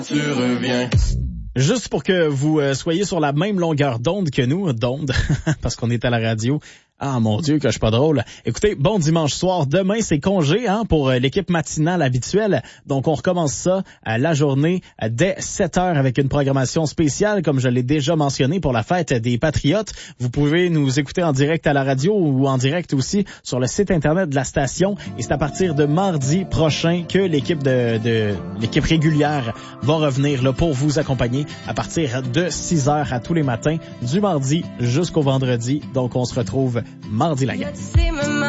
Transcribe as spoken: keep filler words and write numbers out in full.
Tu reviens. Juste pour que vous euh, soyez sur la même longueur d'onde que nous, d'onde, parce qu'on est à la radio. Ah mon Dieu que je suis pas drôle. Écoutez, bon dimanche soir. Demain, c'est congé hein, pour euh, l'équipe matinale habituelle. Donc, on recommence ça à la journée euh, dès sept heures avec une programmation spéciale, comme je l'ai déjà mentionné, pour la fête des Patriotes. Vous pouvez nous écouter en direct à la radio ou en direct aussi sur le site Internet de la station. Et c'est à partir de mardi prochain que l'équipe de, de l'équipe régulière va revenir là, pour vous accompagner à partir de six heures à tous les matins, du mardi jusqu'au vendredi. Donc, on se retrouve mardi la gang.